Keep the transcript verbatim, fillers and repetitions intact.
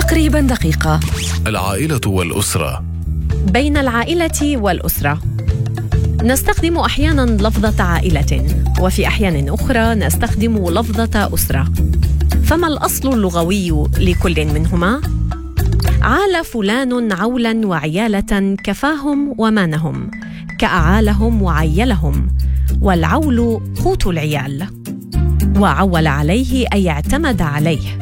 تقريبا دقيقة. العائلة والأسرة. بين العائلة والأسرة نستخدم أحياناً لفظة عائلة، وفي أحيان أخرى نستخدم لفظة أسرة. فما الأصل اللغوي لكل منهما؟ عال فلان عولاً وعيالة كفاهم ومانهم، كأعالهم وعيلهم، والعول قوت العيال. وعول عليه أي اعتمد عليه.